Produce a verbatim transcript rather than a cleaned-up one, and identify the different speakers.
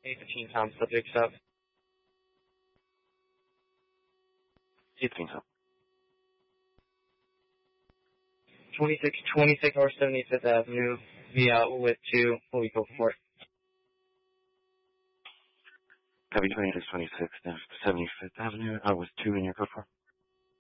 Speaker 1: eight fifteen Tom, subject up.
Speaker 2: eight fifteen Tom.
Speaker 1: twenty-six twenty-six North seventy-fifth Avenue, via with two, what we go for.
Speaker 2: Copy twenty-six twenty-six, seventy-fifth Avenue, uh, with two in your code for.